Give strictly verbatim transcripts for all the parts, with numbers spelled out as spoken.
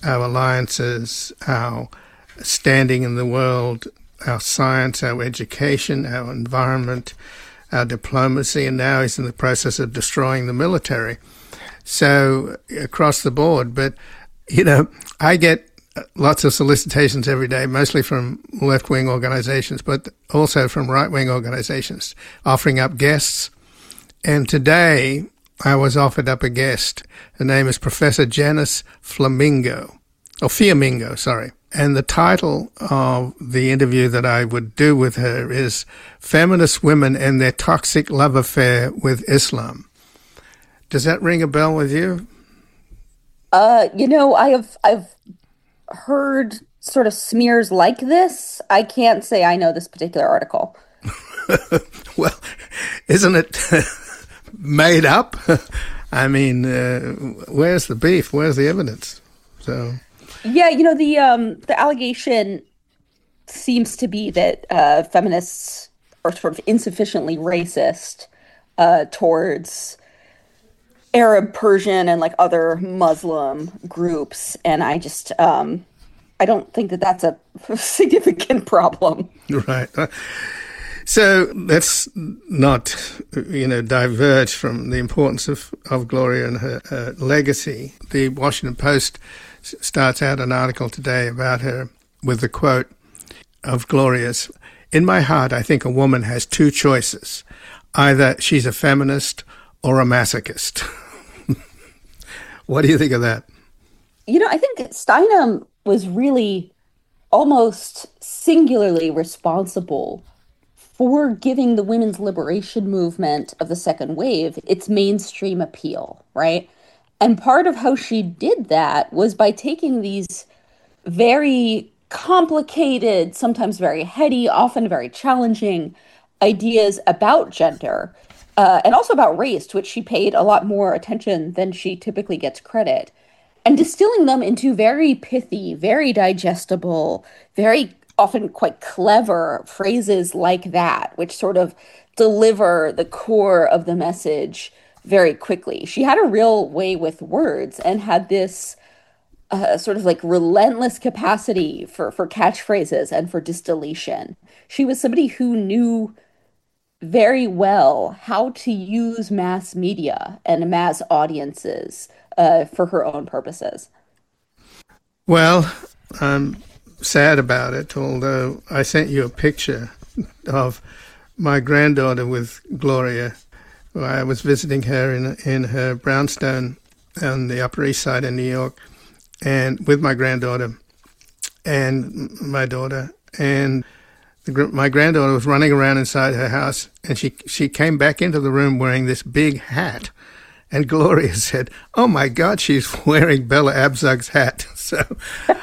our alliances, our standing in the world, our science, our education, our environment, our diplomacy, and now he's in the process of destroying the military. So across the board. But, you know, I get lots of solicitations every day, mostly from left-wing organizations, but also from right-wing organizations, offering up guests. And today I was offered up a guest. Her name is Professor Janice Flamingo, or Fiamingo, sorry. And the title of the interview that I would do with her is Feminist Women and Their Toxic Love Affair with Islam. Does that ring a bell with you? Uh, you know, I have I've heard sort of smears like this. I can't say I know this particular article. Well, isn't it made up? I mean, uh, where's the beef? Where's the evidence? So, yeah, you know, the um, the allegation seems to be that uh, feminists are sort of insufficiently racist uh, towards Arab, Persian, and like other Muslim groups, and I just um, I don't think that that's a significant problem. Right. So let's not, you know, diverge from the importance of, of Gloria and her uh, legacy. The Washington Post s- starts out an article today about her with the quote of Gloria's, "In my heart, I think a woman has two choices. Either she's a feminist or a masochist." What do you think of that? You know, I think Steinem was really almost singularly responsible for giving the women's liberation movement of the second wave its mainstream appeal, right? And part of how she did that was by taking these very complicated, sometimes very heady, often very challenging ideas about gender, uh, and also about race, to which she paid a lot more attention than she typically gets credit, and distilling them into very pithy, very digestible, very often quite clever phrases like that, which sort of deliver the core of the message very quickly. She had a real way with words and had this uh, sort of like relentless capacity for, for catchphrases and for distillation. She was somebody who knew very well how to use mass media and mass audiences uh, for her own purposes. Well, I'm sad about it, although I sent you a picture of my granddaughter with Gloria. I was visiting her in in her brownstone on the Upper East Side in New York, and with my granddaughter and my daughter, and the, my granddaughter was running around inside her house, and she she came back into the room wearing this big hat. And Gloria said, "Oh my God, she's wearing Bella Abzug's hat." So uh,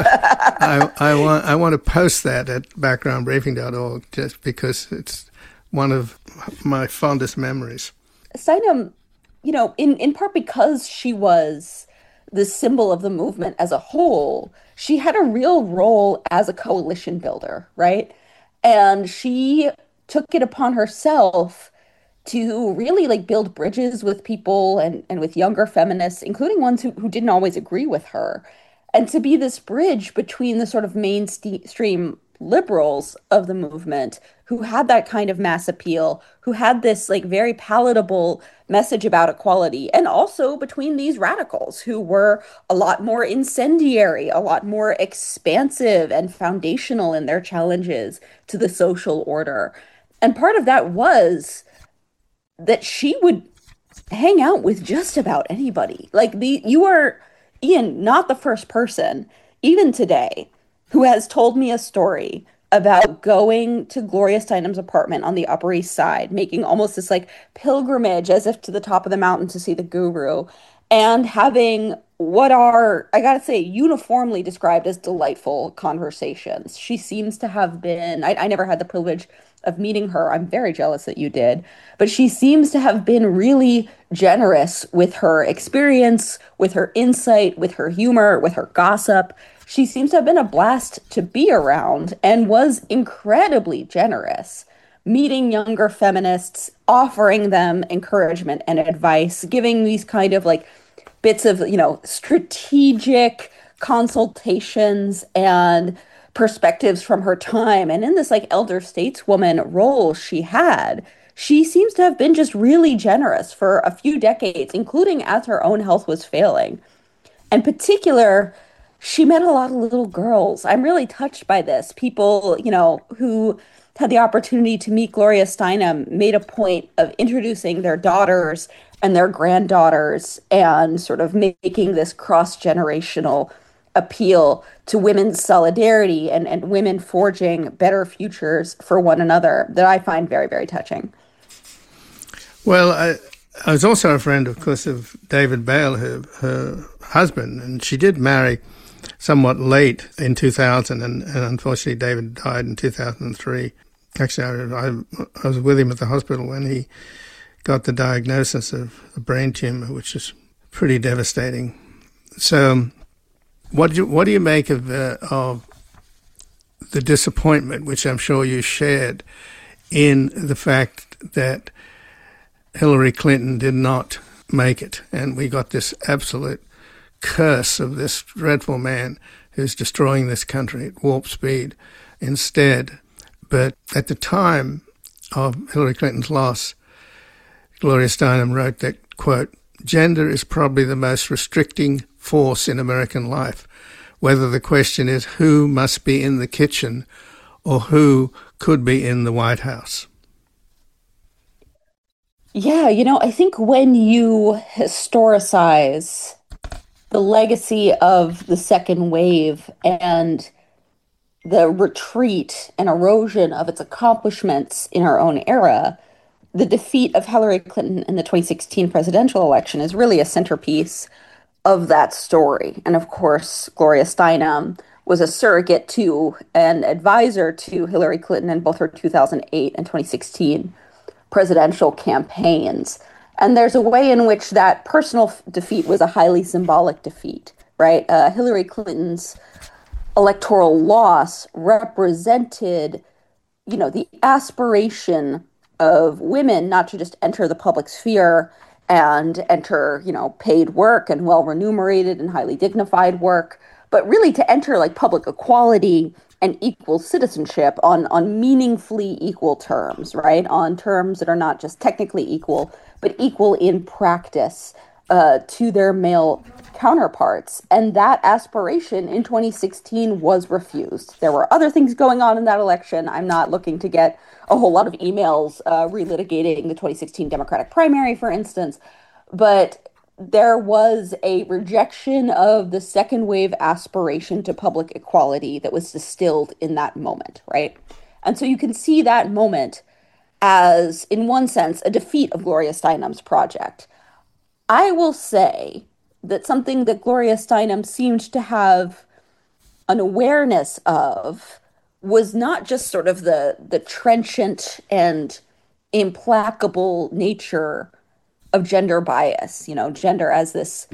I, I want I want to post that at background briefing dot org just because it's one of my fondest memories. Steinem, you know, in, in part because she was the symbol of the movement as a whole, she had a real role as a coalition builder, right? And she took it upon herself to really like build bridges with people and, and with younger feminists, including ones who, who didn't always agree with her, and to be this bridge between the sort of mainstream liberals of the movement who had that kind of mass appeal, who had this like very palatable message about equality, and also between these radicals who were a lot more incendiary, a lot more expansive and foundational in their challenges to the social order. And part of that was that she would hang out with just about anybody. Like the you are, Ian, not the first person, even today, who has told me a story about going to Gloria Steinem's apartment on the Upper East Side, making almost this like pilgrimage as if to the top of the mountain to see the guru, and having what are, I gotta say, uniformly described as delightful conversations. She seems to have been, I, I never had the privilege of meeting her. I'm very jealous that you did. But she seems to have been really generous with her experience, with her insight, with her humor, with her gossip. She seems to have been a blast to be around and was incredibly generous, meeting younger feminists, offering them encouragement and advice, giving these kind of like bits of, you know, strategic consultations and perspectives from her time. And in this like elder stateswoman role she had, she seems to have been just really generous for a few decades, including as her own health was failing. In particular, she met a lot of little girls. I'm really touched by this. People, you know, who had the opportunity to meet Gloria Steinem made a point of introducing their daughters and their granddaughters and sort of making this cross-generational appeal to women's solidarity and, and women forging better futures for one another that I find very, very touching. Well, I, I was also a friend, of course, of David Bale, her, her husband, and she did marry somewhat late in two thousand, and, and unfortunately David died in two thousand three. Actually, I, I, I was with him at the hospital when he got the diagnosis of a brain tumor, which is pretty devastating. So what do you, what do you make of, uh, of the disappointment, which I'm sure you shared, in the fact that Hillary Clinton did not make it, and we got this absolute curse of this dreadful man who's destroying this country at warp speed instead? But at the time of Hillary Clinton's loss, Gloria Steinem wrote that, quote, "Gender is probably the most restricting force in American life, whether the question is who must be in the kitchen or who could be in the White House." Yeah, you know, I think when you historicize the legacy of the second wave and the retreat and erosion of its accomplishments in our own era, the defeat of Hillary Clinton in the twenty sixteen presidential election is really a centerpiece of that story. And of course, Gloria Steinem was a surrogate to and advisor to Hillary Clinton in both her two thousand eight and twenty sixteen presidential campaigns. And there's a way in which that personal f- defeat was a highly symbolic defeat, right? Uh, Hillary Clinton's electoral loss represented, you know, the aspiration of women not to just enter the public sphere and enter, you know, paid work and well remunerated and highly dignified work, but really to enter like public equality and equal citizenship on on meaningfully equal terms, right? On terms that are not just technically equal, but equal in practice uh, to their male counterparts. And that aspiration in twenty sixteen was refused. There were other things going on in that election. I'm not looking to get a whole lot of emails uh, relitigating the twenty sixteen Democratic primary, for instance, but there was a rejection of the second wave aspiration to public equality that was distilled in that moment, right? And so you can see that moment as, in one sense, a defeat of Gloria Steinem's project. I will say that something that Gloria Steinem seemed to have an awareness of was not just sort of the the trenchant and implacable nature of gender bias, you know, gender as this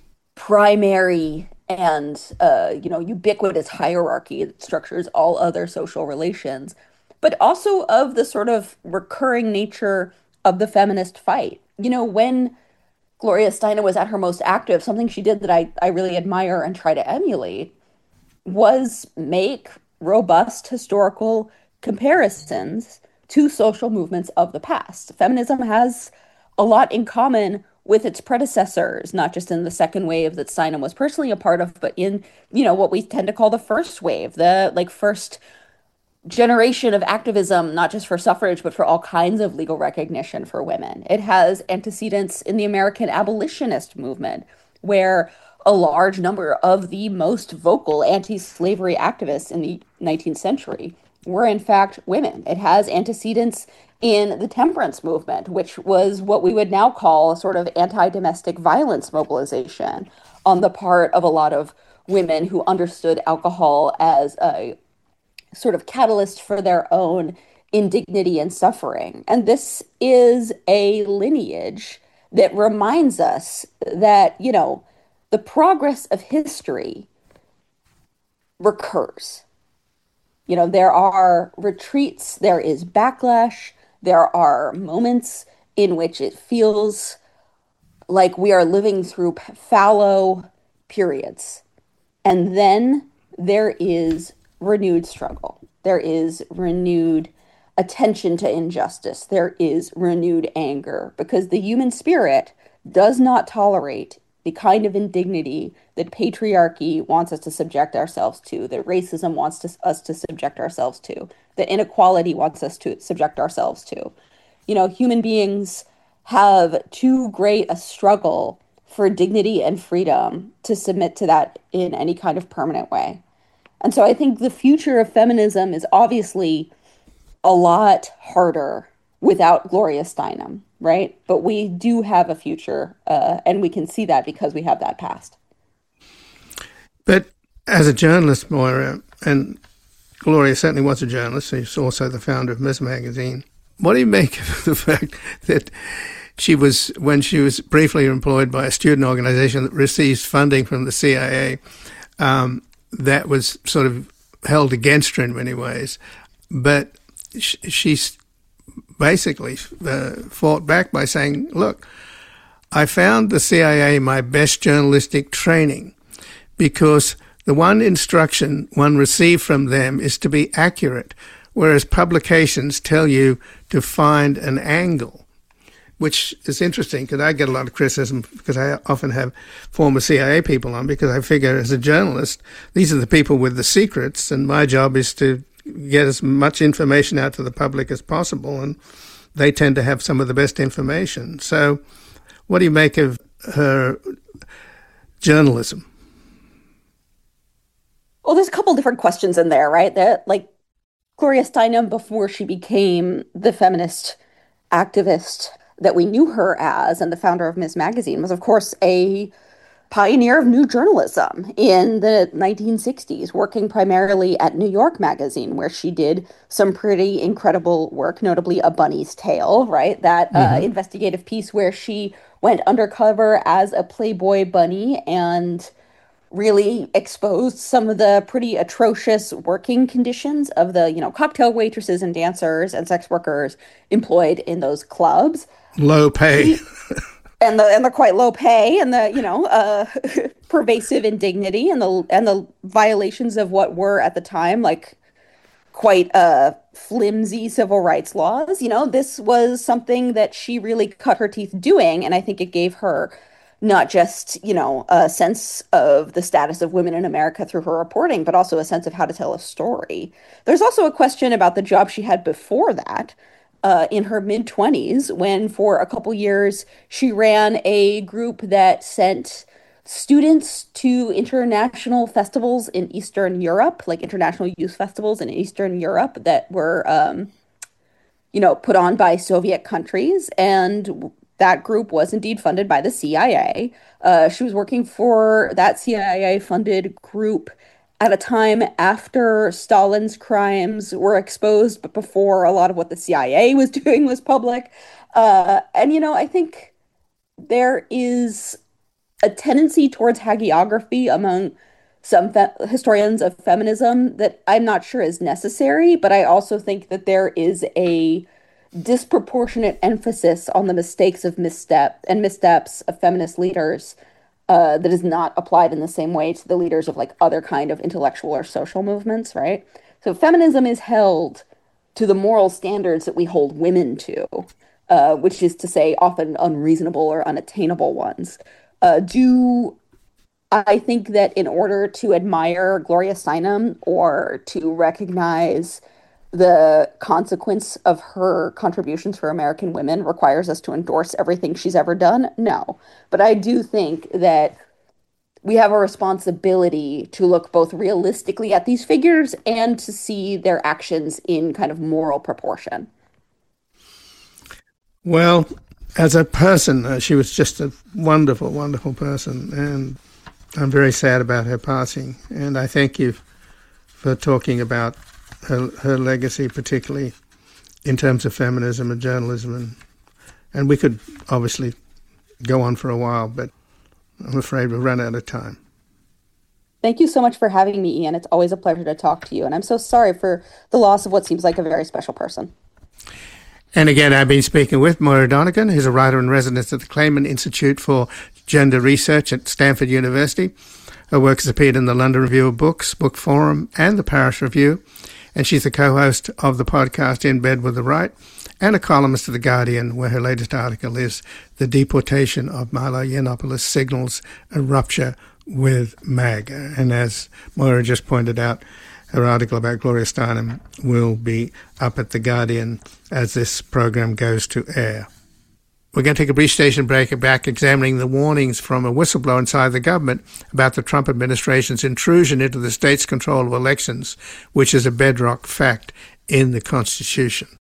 primary and, uh, you know, ubiquitous hierarchy that structures all other social relations, but also of the sort of recurring nature of the feminist fight. You know, when Gloria Steinem was at her most active, something she did that I, I really admire and try to emulate was make robust historical comparisons to social movements of the past. Feminism has a lot in common with its predecessors, not just in the second wave that Steinem was personally a part of, but in, you know, what we tend to call the first wave, the like first generation of activism, not just for suffrage, but for all kinds of legal recognition for women. It has antecedents in the American abolitionist movement, where a large number of the most vocal anti-slavery activists in the nineteenth century were in fact women. It has antecedents in the temperance movement, which was what we would now call a sort of anti-domestic violence mobilization on the part of a lot of women who understood alcohol as a sort of catalyst for their own indignity and suffering. And this is a lineage that reminds us that, you know, the progress of history recurs. You know, there are retreats, there is backlash, there are moments in which it feels like we are living through fallow periods. And then there is renewed struggle. There is renewed attention to injustice. There is renewed anger because the human spirit does not tolerate the kind of indignity that patriarchy wants us to subject ourselves to, that racism wants to, us to subject ourselves to, that inequality wants us to subject ourselves to. You know, human beings have too great a struggle for dignity and freedom to submit to that in any kind of permanent way. And so I think the future of feminism is obviously a lot harder without Gloria Steinem, right? But we do have a future, uh, and we can see that because we have that past. But as a journalist, Moira, and Gloria certainly was a journalist, she's also the founder of Ms Magazine. What do you make of the fact that she was, when she was briefly employed by a student organization that receives funding from the C I A, um, that was sort of held against her in many ways, but sh- she's basically uh, fought back by saying, look, I found the C I A my best journalistic training because the one instruction one received from them is to be accurate, whereas publications tell you to find an angle, which is interesting because I get a lot of criticism because I often have former C I A people on because I figure as a journalist, these are the people with the secrets and my job is to get as much information out to the public as possible, and they tend to have some of the best information. So what do you make of her journalism? Well, there's a couple different questions in there, right? That, like, Gloria Steinem, before she became the feminist activist that we knew her as and the founder of Ms Magazine, was, of course, a pioneer of new journalism in the nineteen sixties, working primarily at New York Magazine, where she did some pretty incredible work, notably A Bunny's Tale, right? That mm-hmm. uh, investigative piece where she went undercover as a Playboy bunny and really exposed some of the pretty atrocious working conditions of the, you know, cocktail waitresses and dancers and sex workers employed in those clubs. Low pay. And the and the quite low pay and the, you know, uh, pervasive indignity and the and the violations of what were at the time like quite uh, flimsy civil rights laws. You know, this was something that she really cut her teeth doing, and I think it gave her not just, you know, a sense of the status of women in America through her reporting, but also a sense of how to tell a story. There's also a question about the job she had before that. Uh, in her mid-twenties, when for a couple years she ran a group that sent students to international festivals in Eastern Europe, like international youth festivals in Eastern Europe that were, um, you know, put on by Soviet countries. And that group was indeed funded by the C I A. Uh, she was working for that C I A-funded group at a time after Stalin's crimes were exposed, but before a lot of what the C I A was doing was public. Uh, and, you know, I think there is a tendency towards hagiography among some fe- historians of feminism that I'm not sure is necessary, but I also think that there is a disproportionate emphasis on the mistakes of misstep and missteps of feminist leaders Uh, that is not applied in the same way to the leaders of like other kind of intellectual or social movements, right? So feminism is held to the moral standards that we hold women to, uh, which is to say often unreasonable or unattainable ones. Uh, do I think that in order to admire Gloria Steinem or to recognize the consequence of her contributions for American women requires us to endorse everything she's ever done? No. But I do think that we have a responsibility to look both realistically at these figures and to see their actions in kind of moral proportion. Well, as a person, uh, she was just a wonderful, wonderful person. And I'm very sad about her passing. And I thank you for talking about Her, her legacy, particularly in terms of feminism and journalism. And, and we could obviously go on for a while, but I'm afraid we've run out of time. Thank you so much for having me, Ian. It's always a pleasure to talk to you. And I'm so sorry for the loss of what seems like a very special person. And again, I've been speaking with Moira Donegan, who's a writer in residence at the Clayman Institute for Gender Research at Stanford University. Her work has appeared in the London Review of Books, Book Forum, and the Paris Review, and she's the co-host of the podcast In Bed with the Right and a columnist of The Guardian, where her latest article is "The Deportation of Milo Yiannopoulos Signals a Rupture with MAGA." And as Moira just pointed out, her article about Gloria Steinem will be up at The Guardian as this program goes to air. We're going to take a brief station break and back examining the warnings from a whistleblower inside the government about the Trump administration's intrusion into the state's control of elections, which is a bedrock fact in the Constitution.